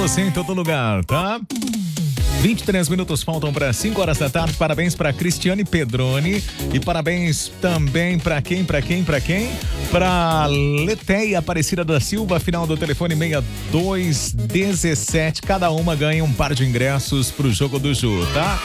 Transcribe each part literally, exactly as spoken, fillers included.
você em todo lugar, tá? vinte e três minutos faltam para cinco horas da tarde. Parabéns para Cristiane Pedroni e parabéns também para quem, para quem, para quem? Para Leteia Aparecida da Silva, final do telefone seis dois um sete. Cada uma ganha um par de ingressos pro jogo do Ju, tá?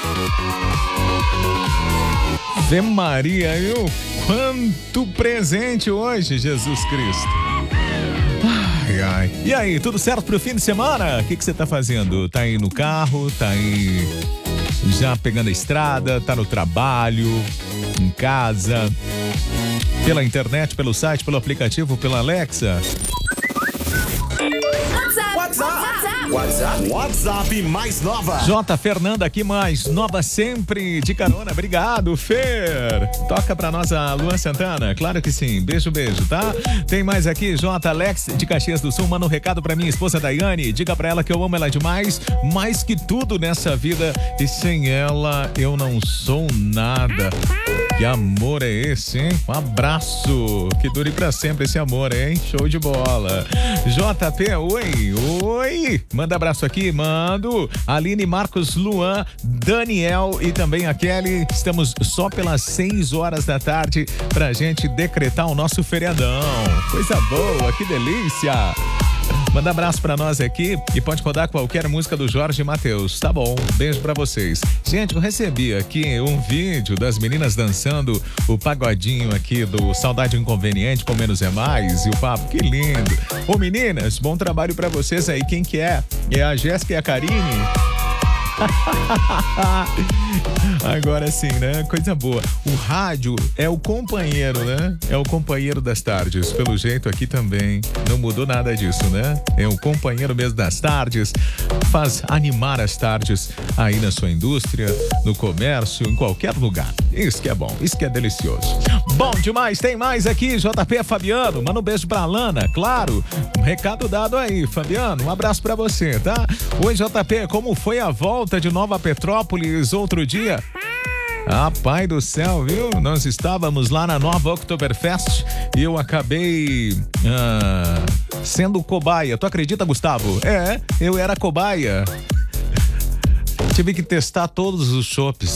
Zé Maria, viu? Quanto presente hoje, Jesus Cristo. Ai, ai. E aí, tudo certo pro fim de semana? O que que você tá fazendo? Tá aí no carro? Tá aí já pegando a estrada? Tá no trabalho? Em casa? Pela internet, pelo site, pelo aplicativo, pela Alexa? WhatsApp, WhatsApp, WhatsApp, WhatsApp mais nova. J. Fernanda aqui, mais nova sempre de carona. Obrigado, Fer. Toca pra nós a Luan Santana. Claro que sim. Beijo, beijo, tá? Tem mais aqui, J. Alex de Caxias do Sul. Manda um recado pra minha esposa Daiane. Diga pra ela que eu amo ela demais, mais que tudo nessa vida. E sem ela eu não sou nada. Que amor é esse, hein? Um abraço. Que dure pra sempre esse amor, hein? Show de bola. J P, oi, oi. Manda abraço aqui, mando. Aline, Marcos, Luan, Daniel e também a Kelly. Estamos só pelas seis horas da tarde pra gente decretar o nosso feriadão. Coisa boa, que delícia. Manda abraço pra nós aqui e pode rodar qualquer música do Jorge Mateus. Tá bom, beijo pra vocês. Gente, eu recebi aqui um vídeo das meninas dançando o pagodinho aqui do Saudade Inconveniente, com menos é mais. E o papo, que lindo. Ô meninas, bom trabalho pra vocês aí. Quem que é? É a Jéssica e a Karine? Agora sim, né? Coisa boa. O rádio é o companheiro, né? É o companheiro das tardes. Pelo jeito aqui também não mudou nada disso, né? É o companheiro mesmo das tardes. Faz animar as tardes aí na sua indústria, no comércio, em qualquer lugar. Isso que é bom, isso que é delicioso. Bom demais, tem mais aqui, J P Fabiano. Manda um beijo pra Lana, claro. Um recado dado aí, Fabiano. Um abraço pra você, tá? Oi, J P, como foi a volta de Nova Petrópolis outro dia? Ah, pai do céu, viu? Nós estávamos lá na Nova Oktoberfest e eu acabei ah, sendo cobaia. Tu acredita, Gustavo? É, eu era cobaia. Tive que testar todos os chopes.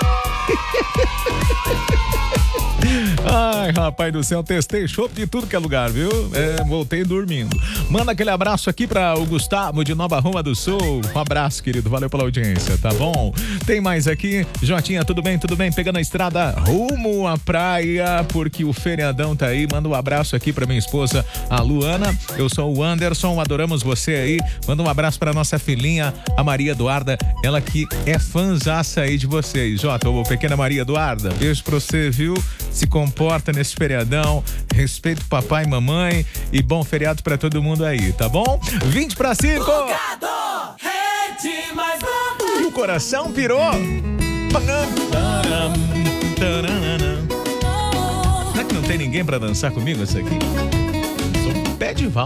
Ai, rapaz do céu, testei chopp de tudo que é lugar, viu? É, voltei dormindo. Manda aquele abraço aqui para o Gustavo de Nova Roma do Sul. Um abraço, querido. Valeu pela audiência, tá bom? Tem mais aqui. Jotinha, tudo bem? Tudo bem? Pegando a estrada rumo à praia, porque o feriadão tá aí. Manda um abraço aqui para minha esposa, a Luana. Eu sou o Anderson, adoramos você aí. Manda um abraço para nossa filhinha, a Maria Eduarda. Ela que é fãzaça aí de vocês. Jota, ô pequena Maria Eduarda, beijo pra você, viu? Se comporta nesse feriadão, respeita o papai e mamãe e bom feriado pra todo mundo aí, tá bom? vinte para cinco. E o coração pirou. Será que não tem ninguém pra dançar comigo essa aqui? Sou um pé de val.